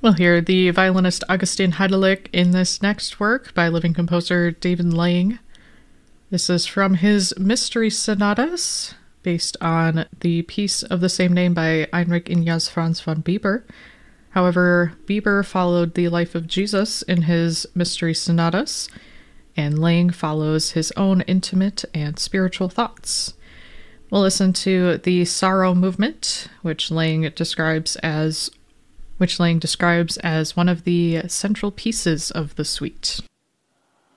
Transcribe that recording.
We'll hear the violinist Augustin Heidelich in this next work by living composer David Lang. This is from his Mystery Sonatas, based on the piece of the same name by Heinrich Ignaz Franz von Bieber. However, Bieber followed the life of Jesus in his Mystery Sonatas, and Lang follows his own intimate and spiritual thoughts. We'll listen to the Sorrow Movement, which Lang describes as one of the central pieces of the suite.